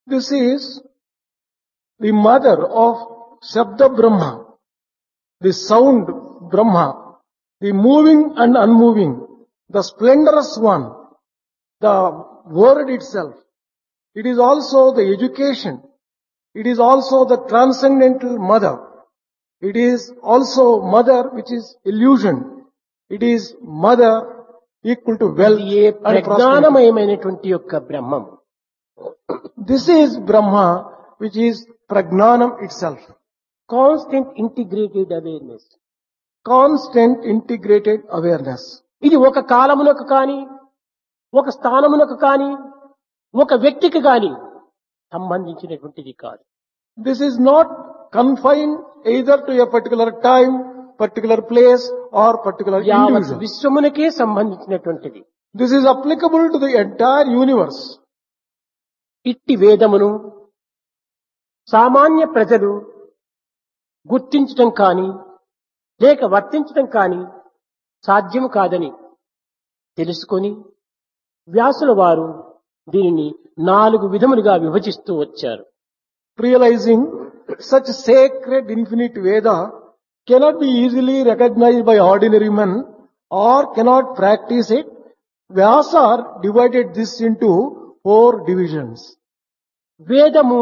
This is the mother of Shabda Brahma, the sound Brahma, the moving and unmoving, the splendorous one, the word itself. It is also the education. It is also the transcendental mother. It is also mother which is illusion. It is mother equal to wealth ఇది ఏ and prosperity. ప్రజ్ఞానమయమైనటువంటి యొక్క బ్రహ్మం. This is Brahma which is Pragnanam itself. Constant integrated awareness. Constant integrated awareness. ఇది ఒక కాలమునకు కాని, ఒక స్థానమునకు కాని, ఒక వ్యక్తికి కాని సంబంధించినటువంటిది కాదు. This is not confined either to a particular time, particular place or particular యావత్ individual. విశ్వమునకే సంబంధించినటువంటిది. This is applicable to the entire universe. ఇట్టి వేదమును సామాన్య ప్రజలు గుర్తించటం కాని లేక వర్తించటం కాని సాధ్యము కాదని తెలుసుకొని వ్యాసుల వారు దీనిని 4 విధములుగా విభజిస్తూ వచ్చారు. Realizing such sacred infinite Veda cannot be easily recognized by ordinary men or cannot practice it, Vyasa divided this into 4 divisions. వేదము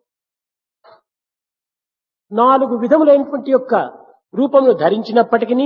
4 విధములైనటువంటి యొక్క రూపమును ధరించినప్పటికీ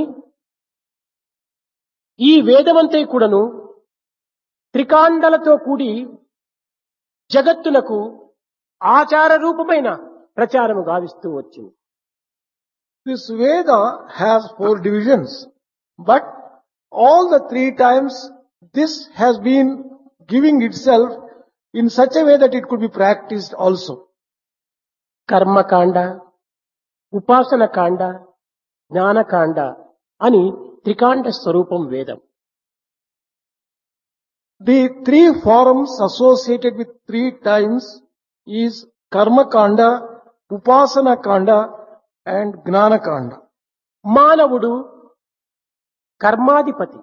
ఈ వేదమంతా కూడాను త్రికాండలతో కూడి జగత్తునకు ఆచార రూపమైన ప్రచారము గావిస్తూ వచ్చింది. This Veda has 4 divisions, but all the 3 times this has been giving itself in such a way that it could be practiced also. కర్మకాండ, ఉపాసన కాండ, జ్ఞానకాండ అని త్రికాండ స్వరూపం వేదం. The 3 forms associated with 3 times is Karma Kanda, Upasana Kanda and Gnana Kanda. మానవుడు కర్మాధిపతి.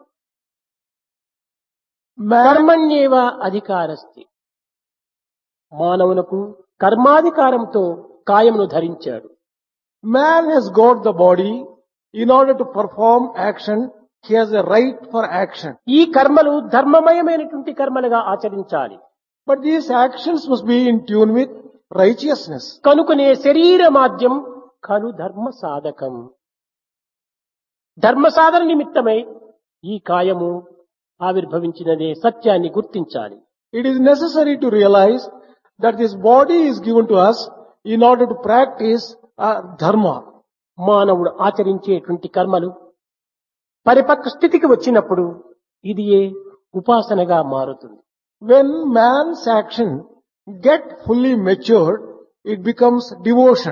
Man, కర్మణ్యేవ అధికారస్తి. మానవునకు కర్మాధికారంతో కాయమును ధరించాడు. man has got the body. In order to perform action, he has a right for action. ఈ కర్మలు ధర్మమయమైనటువంటి కర్మలుగా ఆచరించాలి. But these actions must be in tune with righteousness. కనుకనే శరీర మాధ్యం ఖలు ధర్మ సాధకం. ధర్మ సాధన నిమిత్తమై ఈ కాయము ఆవిర్భవించినదే సత్యాన్ని గుర్తించాలి. It is necessary to realize that this body is given to us in order to practice dharma. మానవుడు ఆచరించేటువంటి కర్మలు పరిపక్వ స్థితికి వచ్చినప్పుడు ఇది ఏ ఉపాసనగా మారుతుంది. When man's action get fully matured, it becomes devotion.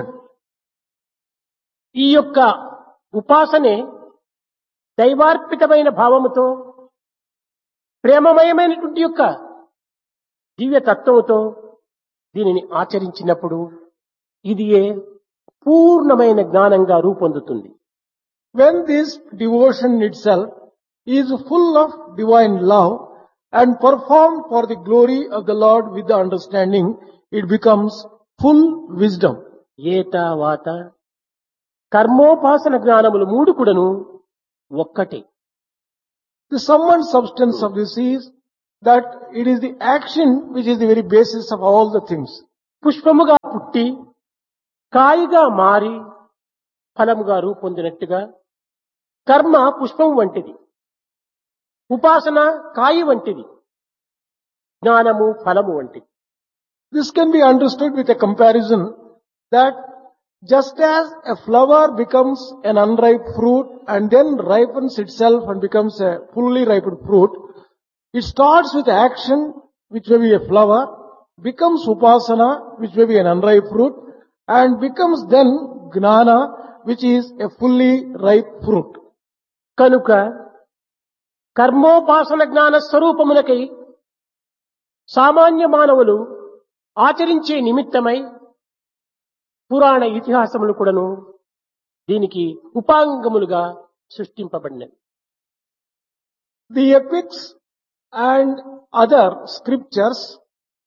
ఈ యొక్క ఉపాసనే దైవార్పితమైన భావముతో ప్రేమమయమైనటువంటి యొక్క దివ్య తత్వముతో దీనిని ఆచరించినప్పుడు ఇది ఏ పూర్ణమైన జ్ఞానంగా రూపొందుతుంది. When this devotion itself is full of divine love and performed for the glory of the Lord with the understanding, it becomes full wisdom. ఏతా వాత కర్మోపాసన జ్ఞానములు 3 కూడాను ఒక్కటే. The sum and substance of this is that it is the action which is the very basis of all the things. పుష్పముగా పుట్టి కాయిగా మారి ఫలముగా రూపొందినట్టుగా కర్మ పుష్పం వంటిది, ఉపాసన కాయి వంటిది, జ్ఞానము ఫలము వంటిది. This can be understood with a comparison that just as a flower becomes an unripe fruit and then ripens itself and becomes a fully ripened fruit, it starts with action which may be a flower, becomes upasana which may be an unripe fruit, and becomes then gnana which is a fully ripe fruit. కనుక కర్మోపాసన జ్ఞాన స్వరూపములకై సామాన్య మానవులు ఆచరించే నిమిత్తమై పురాణ ఇతిహాసములు కూడాను దీనికి ఉపాంగములుగా సృష్టింపబడినవి. The epics and other scriptures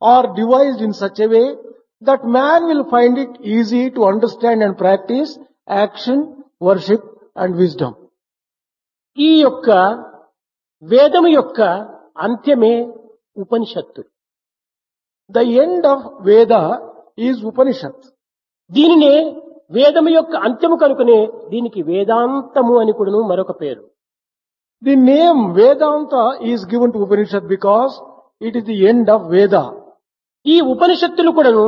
are devised in such a way that man will find it easy to understand and practice action, worship and wisdom. ఈ యొక్క వేదము యొక్క అంత్యమే ఉపనిషత్తు. The end of Veda is Upanishad. దీనినే వేదము యొక్క అంత్యము కనుకనే దీనికి వేదాంతము అని కూడాను మరొక పేరు. The name Vedanta is given to Upanishad because it is the end of Veda. ఈ ఉపనిషత్తులు కూడాను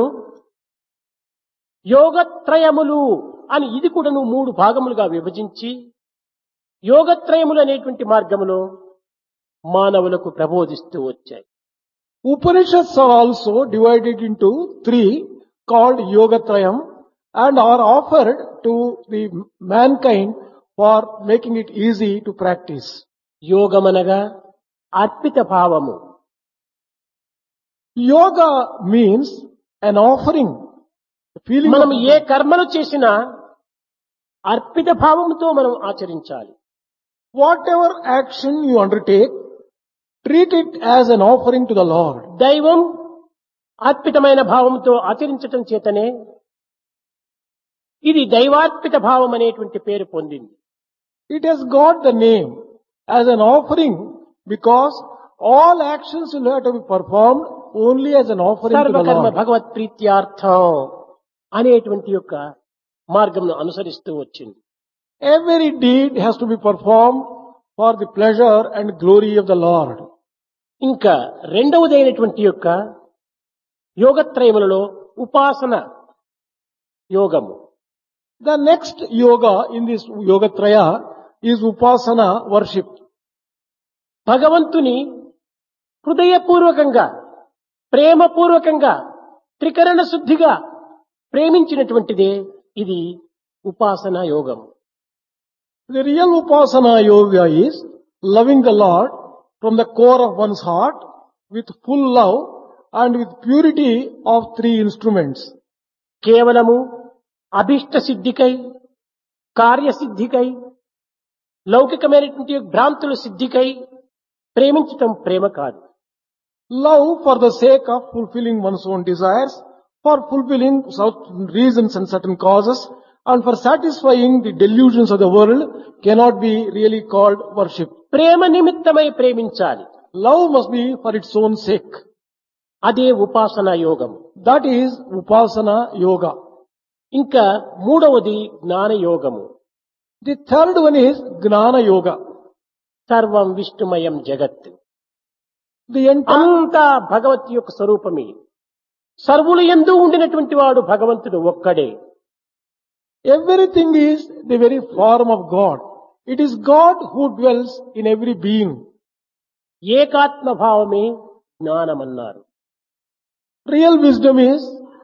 యోగత్రయములు అని ఇది కూడాను 3 భాగములుగా విభజించి యోగత్రయములు అనేటువంటి మార్గములో మానవులకు ప్రబోధిస్తూ వచ్చాయి. Upanishads are also divided into 3 called Yogatrayam and are offered to the mankind for making it easy to practice. యోగమనగా Arpita భావము. Yoga means an offering, a feeling మనం of ఏ కర్మలు చేసినా అర్పిత భావముతో మనం ఆచరించాలి. whatever action you undertake, treat it as an offering to the Lord. దైవం అర్పితమైన భావంతో ఆచరించటం చేతనే ఇది దైవార్పిత భావం అనేటువంటి పేరు పొందింది. It has got the name as an offering because all actions will have to be performed only as an offering to the సర్వకర్మ Lord. భగవత్ ప్రీత్యార్థం అనేటువంటి యొక్క మార్గంను అనుసరిస్తూ వచ్చింది. Every deed has to be performed for the pleasure and glory of the Lord. ఇంకా రెండవదైనటువంటి యొక్క యోగత్రయములలో ఉపాసన యోగము. The next yoga in this Yogatraya is Upasana, worship. భగవంతుని హృదయపూర్వకంగా ప్రేమపూర్వకంగా త్రికరణ శుద్ధిగా ప్రేమించినటువంటిదే ఇది ఉపాసన యోగము. The real Upasana yoga is loving the Lord from the core of one's heart with full love and with purity of 3 instruments. కేవలము అభిష్ట సిద్ధికై కార్యసిద్ధికై లౌకికమైనటువంటి భ్రాంతుల సిద్ధికై ప్రేమించటం ప్రేమ కాదు. Love for the sake of fulfilling one's own desires, for fulfilling certain reasons and certain causes, and for satisfying the delusions of the world cannot be really called worship. ప్రేమ నిమిత్తమై ప్రేమించాలి. Love must be for its own sake. అదే ఉపాసన యోగము. That is Upasana yoga. ఇంకా మూడవది జ్ఞాన యోగము. The third one is Gnana yoga. సర్వం విష్ణుమయం జగత్. The entire అంతా భగవత్ యొక్క స్వరూపమే. సర్వులు యందు ఉండినటువంటి వాడు భగవంతుడు ఒక్కడే. everything is the very form of God. It is God who dwells in every being. ఏకాత్మ భావమే జ్ఞానమన్నారు. Real wisdom is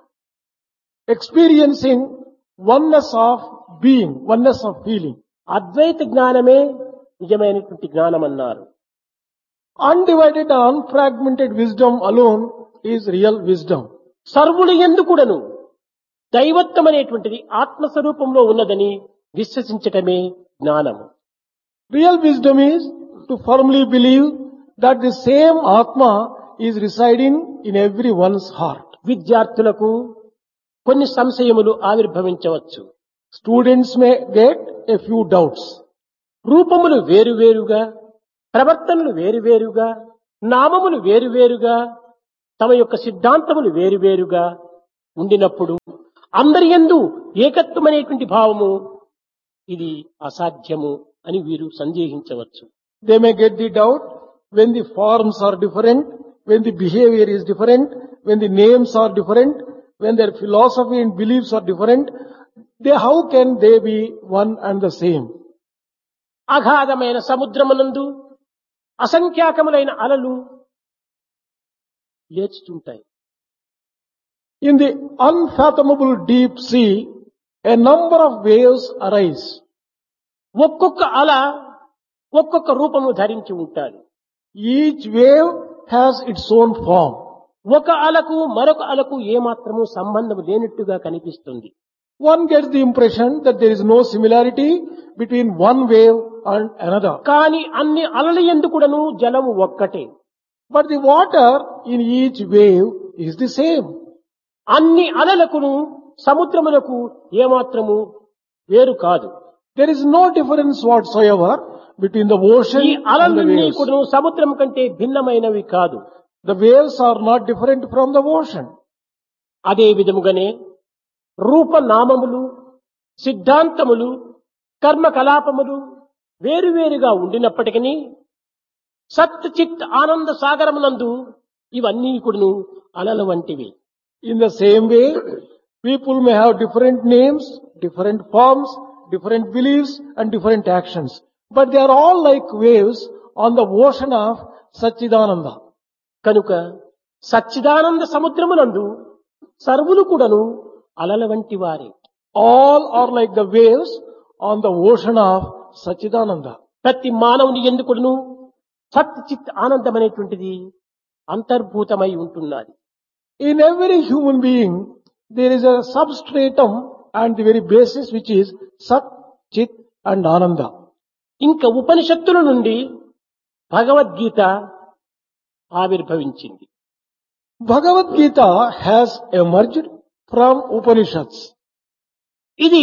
experiencing oneness of being, oneness of feeling. అద్వైత జ్ఞానమే నిజమైనటువంటి జ్ఞానమన్నారు. Undivided, unfragmented wisdom alone is real wisdom. సర్వులు యందు కూడాను దైవత్వం అనేటువంటిది ఆత్మస్వరూపంలో ఉన్నదని విశ్వసించటమే జ్ఞానము. Real wisdom is to firmly believe that the same Atma is residing in everyone's heart. విద్యార్థులకు కొన్ని సంశయములు ఆవిర్భవించవచ్చు. Students may get a few doubts. రూపములు వేరువేరుగా, ప్రవర్తనలు వేరువేరుగా, నామములు వేరువేరుగా, తమ యొక్క సిద్ధాంతములు వేరువేరుగా ఉండినప్పుడు అందరి యందు ఏకత్వమనేటువంటి భావము ఇది అసాధ్యము అని వీరు సందేహించవచ్చు. They may get the doubt when the forms are different, when the behavior is different, when the names are different, when their philosophy and beliefs are different. How can they be one and the same? అగాధమైన సముద్రమునందు అసంఖ్యాకములైన అలలు లేచుతుంటాయి. In the unfathomable deep sea, a number of waves arise. ఒక్కొక్క అల ఒక్కొక్క రూపము ధరించి ఉంటాయి. Each wave has its own form. ఒక అలకు మరొక అలకు ఏమాత్రము సంబంధం లేనట్టుగా కనిపిస్తుంది. One gets the impression that there is no similarity between one wave and another. కానీ అన్ని అలల యందు కూడాను జలము ఒక్కటే. But the water in each wave is the same. అన్ని అలలకును సముద్రములకు ఏమాత్రము వేరు కాదు. There is no difference whatsoever between the ocean ఈ and the అలలన్నీ waves. కూడా సముద్రం కంటే భిన్నమైనవి కాదు. The waves are not different from the ocean. అదే విధముగానే రూపనామములు, సిద్ధాంతములు, కర్మకలాపములు వేరువేరుగా ఉండినప్పటికీ సత్ చిత్ ఆనంద సాగరమునందు ఇవన్నీ కూడాను అలల వంటివి. In the same way, people may have different names, different forms, different beliefs and different actions. But they are all like waves on the ocean of Satchidananda. కనుక సచ్చిదానంద సముద్రమునందు సర్వులు కూడాను అలల వంటి వారే. All are like the waves on the ocean of Satchidananda. ప్రతి మానవుని ఎందుకును సత్ చిత్ ఆనందం అనేటువంటిది అంతర్భూతమై ఉంటున్నది. In every human being, there is a substratum and the very basis which is Sat, Chit and Ananda. ఇంకా ఉపనిషత్తుల నుండి భగవద్గీత ఆవిర్భవించింది. Bhagavad Gita has emerged from Upanishads. ఇది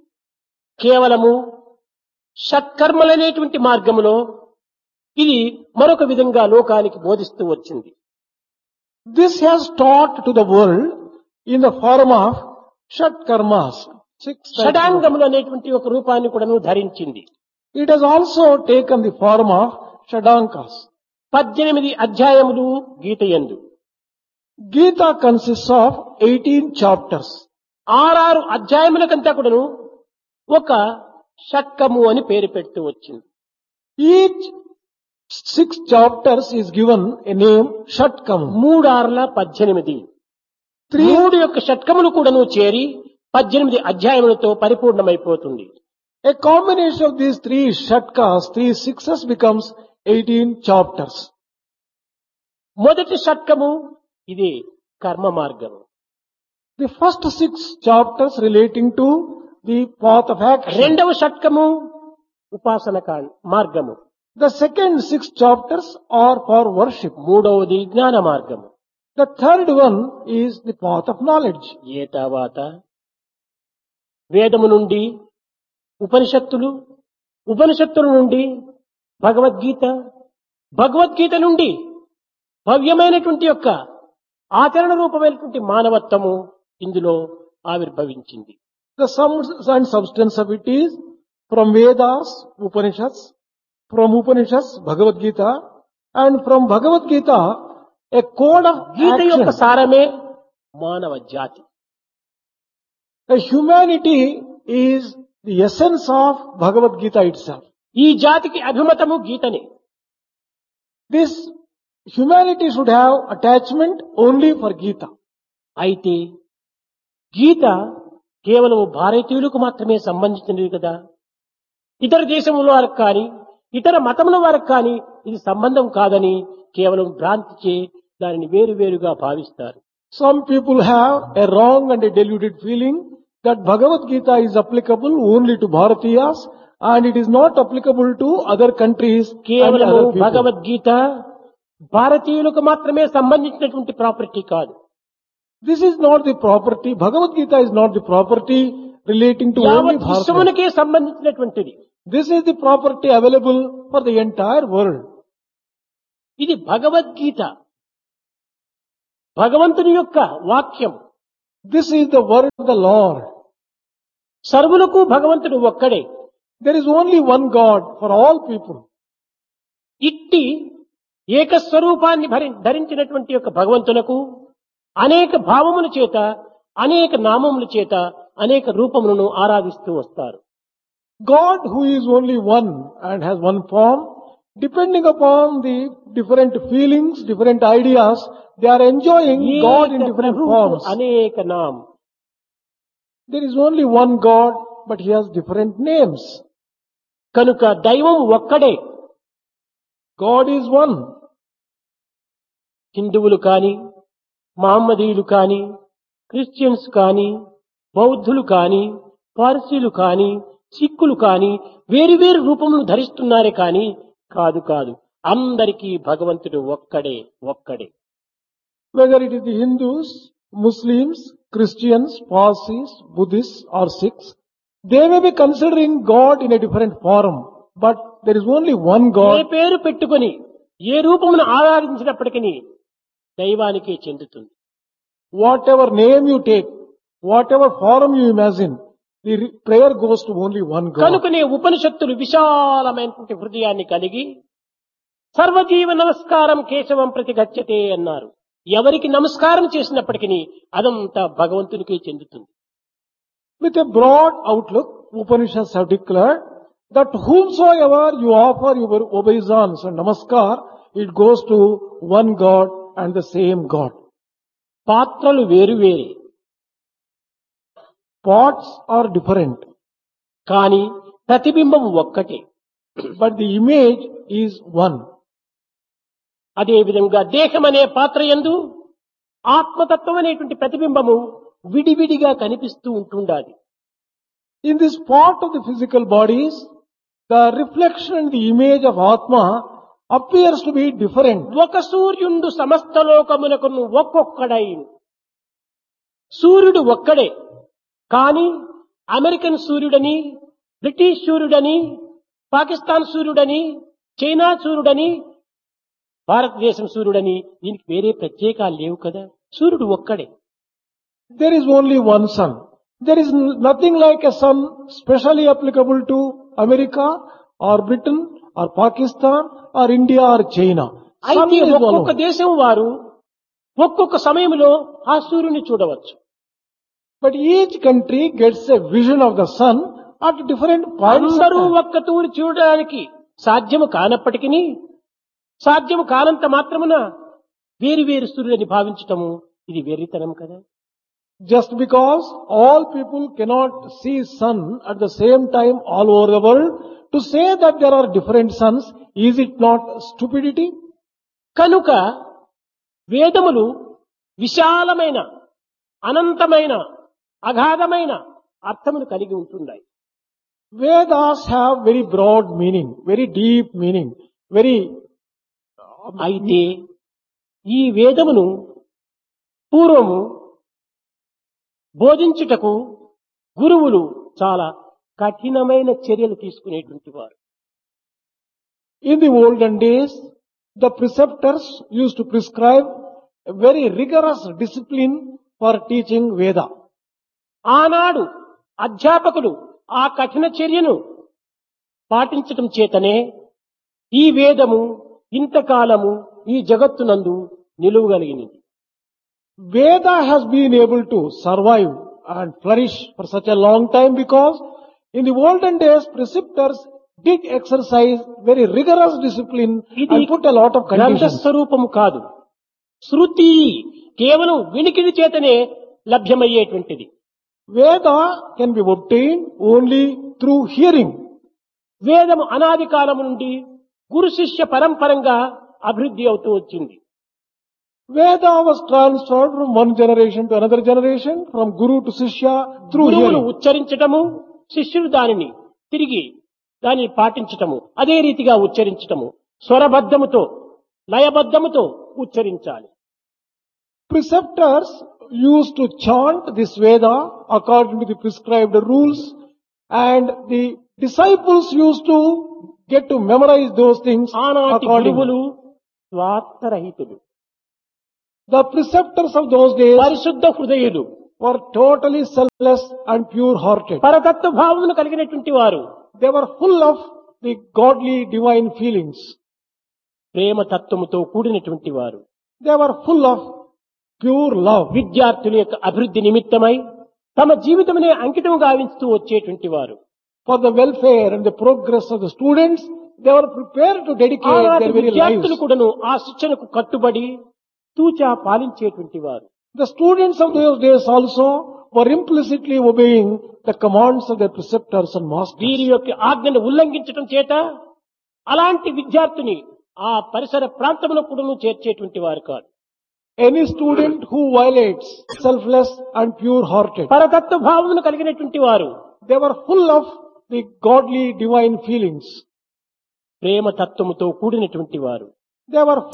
కేవలము షట్కర్మలనేటువంటి మార్గములో ఇది మరొక విధంగా లోకానికి బోధిస్తూ వచ్చింది. This has taught to the world in the form of Shat Karmas. షడాంగములు అనేటువంటి ఒక రూపాన్ని కూడాను ధరించింది. It has also taken the form of Shadankas. 18 అధ్యాయములు గీతయందు. Gita consists of 18 chapters. 6 అధ్యాయములకంతా కూడాను ఒక షట్కము అని పేరు పెడుతూ వచ్చింది. Each 6 chapters is given a name Shatkam. 3 యొక్క షట్కములు కూడాను చేరి 18 అధ్యాయములతో పరిపూర్ణమైపోతుంది. A combination of these 3 Shatkas, 3 sixes becomes 18 chapters. మొదటి షట్కము ఇది కర్మ మార్గము. The first 6 chapters relating to the path of action. రెండవ షట్కము ఉపాసన మార్గము. The second 6 chapters are for worship. మూడవది జ్ఞాన మార్గము. The third one is the path of knowledge. ఏ తర్వాత వేదము నుండి ఉపనిషత్తులు, ఉపనిషత్తుల నుండి భగవద్గీత, భగవద్గీత నుండి భవ్యమైనటువంటి యొక్క ఆచరణ రూపమైనటువంటి మానవత్వము ఇందులో ఆవిర్భవించింది. The sum and substance of it is from Vedas, Upanishads, from Upanishads, Bhagavad Gita, and from Bhagavad Gita, a code of గీత యొక్క action. సారమే మానవ జాతి. The humanity is the essence of Bhagavad Gita itself. ఈ జాతికి అభిమతము గీతనే. This humanity should have attachment only for Gita. అయితే గీత కేవలం భారతీయులకు మాత్రమే సంబంధించినది కదా. ఇతర దేశముల వారికి కానీ ఇతర మతముల వారికి కానీ ఇది సంబంధం కాదని కేవలం భ్రాంతిచే దానిని వేరువేరుగా భావిస్తారు. Some people have a wrong and a deluded feeling that Bhagavad Gita is applicable only to Bharatiyas and it is not applicable to other countries and కేవలం other people. భగవద్గీత భారతీయులకు మాత్రమే సంబంధించినటువంటి ప్రాపర్టీ కాదు. This is not the property, Bhagavad Gita is not the property relating to only యావత్ Bharatiyas. విశ్వమునికే సంబంధించినటువంటిది. This is the property available for the entire world. ఇది భగవద్గీత, భగవంతుని యొక్క వాక్యం. This is the word of the Lord. సర్వులకు భగవంతుడు ఒక్కడే. There is only one God for all people. ఇట్టి ఏకస్వరూపాన్ని ధరించినటువంటి యొక్క భగవంతునకు అనేక భావముల చేత, అనేక నామముల చేత, అనేక రూపములను ఆరాధిస్తూ వస్తారు. God who is only one and has one form, depending upon the different feelings, different ideas, they are enjoying God in different forms. అనేక నామ. There is only one God, but He has different names. కనుక దైవం ఒక్కడే. God is one. హిందువులు కాని, మహమ్మదీయులు కాని, Christians కాని, బౌద్ధులు కాని, పార్సీలు కాని, సిక్కులు కాని వేరు రూపములు ధరిస్తున్నారే కాని కాదు. అందరికీ భగవంతుడు ఒక్కడే. whether it is the Hindus, Muslims, Christians, Parsis, Buddhists or Sikhs, they may be considering God in a different form, but there is only one A God. పేరు పెట్టుకొని ఏ రూపమును ఆరాధించినప్పటికీ దైవానికే చెందుతుంది. Whatever name you take, whatever form you imagine, the prayer goes to only one God. కనుకనే ఉపనిషత్తులు విశాలమైనటువంటి హృదయాన్ని కలిగి సర్వజీవ నమస్కారం కేశవం ప్రతి గచ్చతే అన్నారు. ఎవరికి నమస్కారం చేసినప్పటికీ అదంతా భగవంతునికే చెందుతుంది. With a broad outlook, Upanishads have declared that whomsoever you offer your obeisance and namaskar, it goes to one God and the same God. పాత్రలు వేరు వేరే, Pots are different, కానీ ప్రతిబింబం ఒక్కటే. but the image is one. అదే విధంగా దేహం అనే పాత్ర యందు ఆత్మతత్వం అనేటువంటి ప్రతిబింబము విడివిడిగా కనిపిస్తూ ఉంటుండాలి. In this part of the physical bodies, the reflection and the image of Atma appears to be different. ఒక సూర్యుండు సమస్త లోకమునకును ఒక్కొక్కడై. సూర్యుడు ఒక్కడే, కానీ అమెరికన్ సూర్యుడని, బ్రిటిష్ సూర్యుడని, పాకిస్తాన్ సూర్యుడని, చైనా సూర్యుడని, భారతదేశం సూర్యుడని దీనికి వేరే ప్రత్యేకాలు లేవు కదా. సూర్యుడు ఒక్కడే. There is only one sun. There is nothing like a sun specially applicable to America or Britain or Pakistan or India or China. Sun అయితే is one. ఒక్కొక్క దేశం వారు ఒక్కొక్క సమయంలో ఆ సూర్యుని చూడవచ్చు. But each country gets a vision of the sun at different points of అందరూ time. ఒక్క తూరి చూడడానికి సాధ్యము కానప్పటికీ సాధ్యము కానంత మాత్రమున వేరు వేరు సూర్యులని భావించటము ఇది వెర్రితనం కదా. Just because all people cannot see sun at the same time all over the world, to say that there are different suns, is it not stupidity? కనుక వేదములు విశాలమైన అనంతమైన అగాధమైన అర్థమును కలిగి ఉంటున్నాయి. Vedas have very broad meaning, very deep meaning, very అయితే ఈ వేదమును పూర్వము బోధించుటకు గురువులు చాలా కఠినమైన చర్యలు తీసుకునేటువంటి వారు. In the olden days, the preceptors used to prescribe a very rigorous discipline for teaching Veda. ఆనాడు అధ్యాపకులు ఆ కఠిన చర్యను పాటించటం చేతనే ఈ వేదము ఇంతకాలము ఈ జగత్తునందు నిలువగలిగినది. Veda has been able to survive and flourish for such a long time because in the olden days preceptors did exercise very rigorous discipline ఇది and put a lot of గ్రంథ conditions. స్వరూపము కాదు, శృతి కేవలం వినికిడి చేతనే లభ్యమయ్యేటువంటిది. Veda can be obtained only through hearing. వేదము అనాది కాలము నుండి గురు శిష్య పరంపరంగా అభివృద్ధి అవుతూ వచ్చింది. Veda was transferred from one generation to another generation, from guru to shishya through గురువులు hearing. ఉచ్చరించటము, శిష్యులు దానిని తిరిగి దానిని పాటించటము, అదే రీతిగా ఉచ్చరించటము, స్వరబద్ధముతో లయబద్ధముతో ఉచ్చరించాలి. Preceptors used to chant this Veda according to the prescribed rules, and the disciples used to get to memorize those things ఆనాటి accordingly. గురువులు స్వార్థరహితులు, The preceptors of those days పరిశుద్ధ హృదయులు, were totally selfless and pure-hearted. పరతత్వ భావమును కలిగినటువంటి వారు, They were full of the godly divine feelings. ప్రేమ తత్వముతో కూడినటువంటి వారు. They were full of pure love. విద్యార్థుల యొక్క అభివృద్ధి నిమిత్తమై తమ జీవితమునే అంకితం గావిస్తూ వచ్చేటువంటి వారు. For the welfare and the progress of the students, they were prepared to dedicate ఆనాటి their very విద్యార్థులు lives. కూడాను ఆ శిక్షణకు కట్టుబడి తూచా పాలించేటువంటి వారు. The students of those days also were implicitly obeying the commands of their preceptors and masters. వీరి యొక్క ఆజ్ఞను ఉల్లంఘించడం చేత అలాంటి విద్యార్థిని ఆ పరిసర ప్రాంతంలో కూడాను చేర్చేటువంటి వారు కాదు. Any student who violates selfless and pure-hearted, పరతత్వ భావమును కలిగినటువంటి వారు, they were full of the godly divine feelings. ప్రేమ తత్వముతో కూడినటువంటి వారు. They were